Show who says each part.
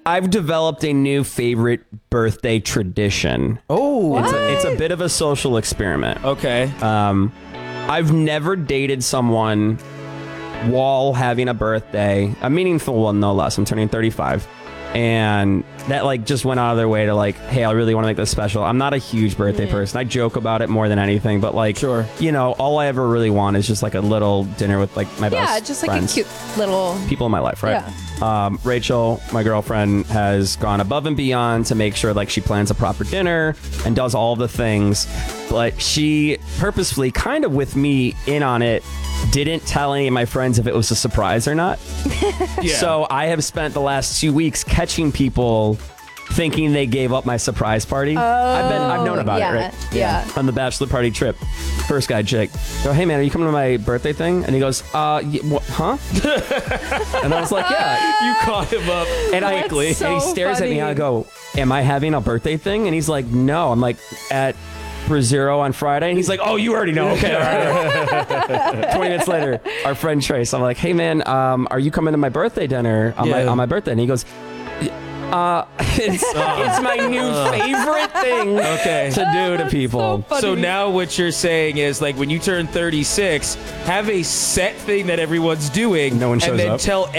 Speaker 1: I've developed a new favorite birthday tradition.
Speaker 2: Oh,
Speaker 1: It's a bit of a social experiment.
Speaker 2: okay.
Speaker 1: I've never dated someone while having a birthday, a meaningful one no less. I'm turning 35. And that like just went out of their way to like, hey, I really want to make this special. I'm not a huge birthday person. I joke about it more than anything, but like,
Speaker 2: Sure.
Speaker 1: you know, all I ever really want is just like a little dinner with like my best
Speaker 3: Yeah, just like
Speaker 1: friends.
Speaker 3: a cute little.
Speaker 1: People in my life, right? Rachel, my girlfriend, has gone above and beyond to make sure like she plans a proper dinner and does all the things, but she purposefully, kind of with me in on it, didn't tell any of my friends if it was a surprise or not.
Speaker 2: Yeah.
Speaker 1: So I have spent the last 2 weeks catching people thinking they gave up my surprise party. I've known about it, right?
Speaker 3: Yeah.
Speaker 1: On the bachelor party trip, first guy, Jake, go, hey man, are you coming to my birthday thing? And he goes, what, huh? And I was like, yeah.
Speaker 2: You caught him up quickly.
Speaker 3: so
Speaker 1: And he stares at me and I go, am I having a birthday thing? And he's like, no. I'm like, at Zero on Friday. And he's like, oh, you already know. Okay. All right. 20 minutes later, our friend Trace, I'm like, hey man, are you coming to my birthday dinner on my birthday? And he goes, it's my new favorite thing to do to people.
Speaker 2: So now what you're saying is like when you turn 36, have a set thing that everyone's doing.
Speaker 1: No one shows
Speaker 2: and then
Speaker 1: up.
Speaker 2: tell